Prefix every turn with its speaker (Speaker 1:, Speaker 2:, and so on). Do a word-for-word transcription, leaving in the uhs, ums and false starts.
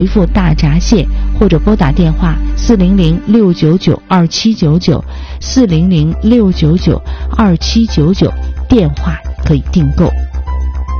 Speaker 1: 回复大闸蟹或者拨打电话四零零六九九二七九九四零零六九九二七九九，电话可以订购。